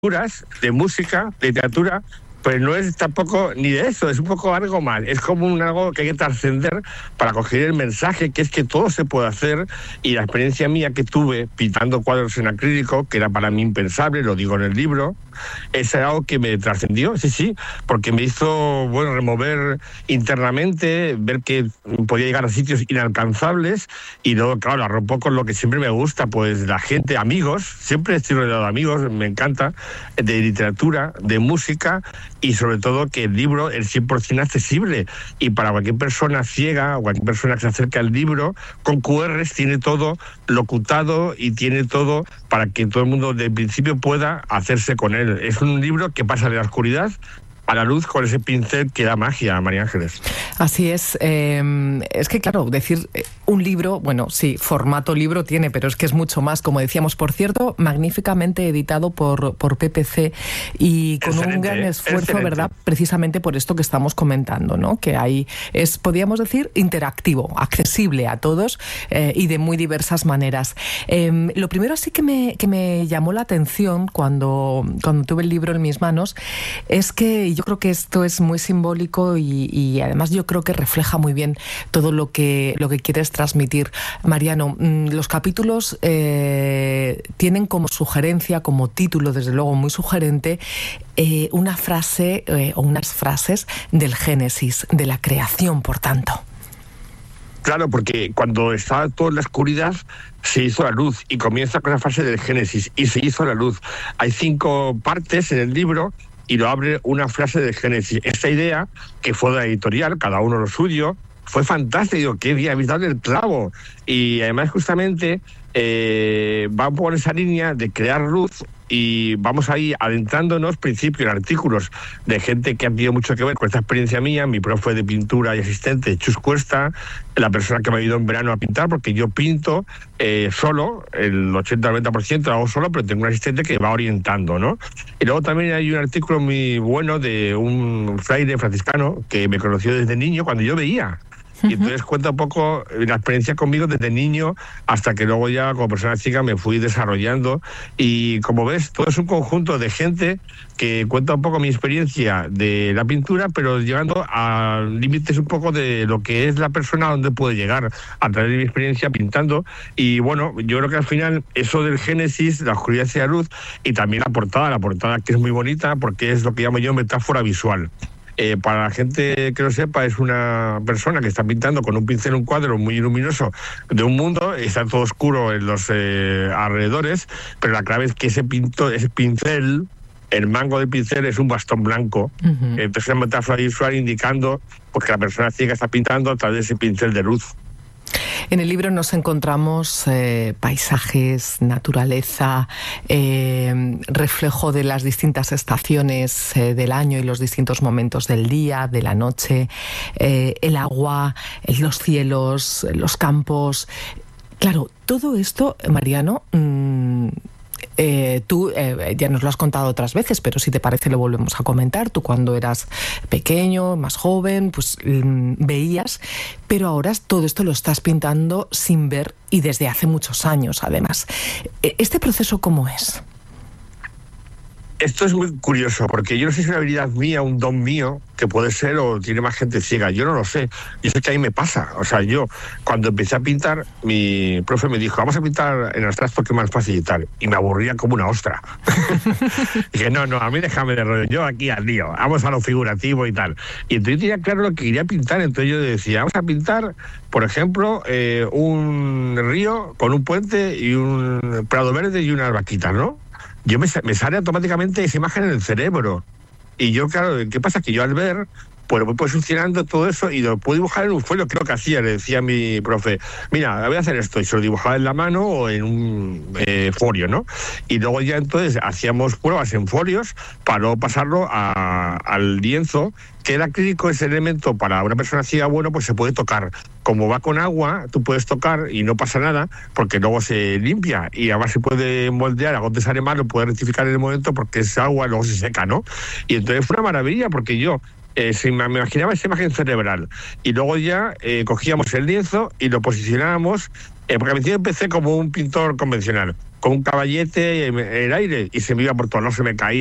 de música, de literatura, pues no es tampoco ni de eso, es un poco algo más. Es como algo que hay que trascender para coger el mensaje, que es que todo se puede hacer. Y la experiencia mía que tuve pintando cuadros en acrílico, que era para mí impensable, lo digo en el libro, es algo que me trascendió, sí, porque me hizo, remover internamente, ver que podía llegar a sitios inalcanzables. Y luego, claro, lo arropo con lo que siempre me gusta, pues la gente, amigos, siempre estoy rodeado de amigos, me encanta, de literatura, de música, y sobre todo que el libro es 100% accesible, y para cualquier persona ciega o cualquier persona que se acerque al libro, con QRs tiene todo locutado y tiene todo para que todo el mundo de principio pueda hacerse con él. Es un libro que pasa de la oscuridad a la luz con ese pincel que da magia, María Ángeles. Así es. Es que, claro, decir un libro, bueno, sí, formato libro tiene, pero es que es mucho más, como decíamos. Por cierto, magníficamente editado por PPC y con un gran esfuerzo, ¿verdad? Precisamente por esto que estamos comentando, ¿no? Que es, podríamos decir, interactivo, accesible a todos y de muy diversas maneras. Lo primero sí que me llamó la atención cuando tuve el libro en mis manos es que yo creo que esto es muy simbólico y además yo creo que refleja muy bien todo lo que quieres transmitir, Mariano. Los capítulos tienen como sugerencia, como título, desde luego muy sugerente, una frase o unas frases del Génesis, de la creación, por tanto. Claro, porque cuando estaba todo en la oscuridad se hizo la luz, y comienza con la frase del Génesis, y se hizo la luz. Hay 5 partes en el libro y lo abre una frase del Génesis. Esta idea, que fue de la editorial, cada uno lo suyo, fue fantástico. Qué bien, habéis dado el clavo. Y además justamente va por esa línea de crear luz, y vamos ahí adentrándonos principios en artículos de gente que ha tenido mucho que ver con esta experiencia mía. Mi profe de pintura y asistente, Chus Cuesta, la persona que me ha ido en verano a pintar, porque yo pinto solo, el 80-90% lo hago solo, pero tengo un asistente que va orientando, ¿no? Y luego también hay un artículo muy bueno de un fraile franciscano que me conoció desde niño, cuando yo veía. Y entonces cuenta un poco la experiencia conmigo desde niño hasta que luego ya como persona chica me fui desarrollando. Y como ves, todo es un conjunto de gente que cuenta un poco mi experiencia de la pintura, pero llegando a límites un poco de lo que es la persona donde puede llegar a través de mi experiencia pintando. Y bueno, yo creo que al final eso del Génesis, la oscuridad y la luz, y también la portada que es muy bonita porque es lo que llamo yo metáfora visual. Para la gente que lo sepa, es una persona que está pintando con un pincel un cuadro muy luminoso de un mundo, está todo oscuro en los alrededores, pero la clave es que ese pincel, el mango del pincel es un bastón blanco. Entonces es una metáfora visual indicando pues, que la persona ciega está pintando a través de ese pincel de luz. En el libro nos encontramos paisajes, naturaleza, reflejo de las distintas estaciones del año y los distintos momentos del día, de la noche, el agua, los cielos, los campos. Claro, todo esto, Mariano, tú ya nos lo has contado otras veces, pero si te parece lo volvemos a comentar. Tú cuando eras pequeño, más joven, pues veías, pero ahora todo esto lo estás pintando sin ver y desde hace muchos años, además. ¿Este proceso cómo es? Esto es muy curioso, porque yo no sé si es una habilidad mía, un don mío, que puede ser, o tiene más gente ciega. Yo no lo sé. Yo sé que a mí me pasa. O sea, yo, cuando empecé a pintar, mi profe me dijo, vamos a pintar en abstracto, que es más fácil y tal. Y me aburría como una ostra. Dije, no, a mí déjame de rollo. Yo aquí al lío. Vamos a lo figurativo y tal. Y entonces yo tenía claro lo que quería pintar. Entonces yo decía, vamos a pintar, por ejemplo, un río con un puente y un prado verde y unas vaquitas, ¿no? Yo me sale automáticamente esa imagen en el cerebro. Y yo, claro, ¿qué pasa? Que yo al ver, pues voy posicionando todo eso y lo puedo dibujar en un folio, creo que hacía, le decía a mi profe, mira, voy a hacer esto, y se lo dibujaba en la mano o en un folio, ¿no? Y luego ya entonces hacíamos pruebas en folios para luego pasarlo al lienzo, que el acrílico es el elemento para una persona ciega, bueno, pues se puede tocar. Como va con agua, tú puedes tocar y no pasa nada, porque luego se limpia y además se puede moldear, a gotas de mar, lo puede rectificar en el momento porque es agua, luego se seca, ¿no? Y entonces fue una maravilla, porque yo me imaginaba esa imagen cerebral y luego ya cogíamos el lienzo y lo posicionábamos, porque al principio empecé como un pintor convencional. con un caballete en el aire y se me iba por todo, no se me caía.